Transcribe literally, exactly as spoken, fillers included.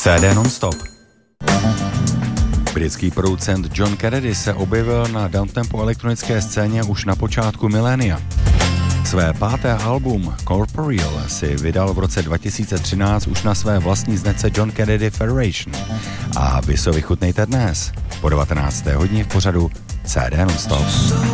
C D non-stop. Britský producent John Kennedy se objevil na downtempo elektronické scéně už na počátku milénia. Své páté album Corporeal si vydal v roce dva tisíce třináct už na své vlastní značce John Kennedy Federation. A vy se vychutnejte dnes po devatenácté hodině v pořadu C D non-stop.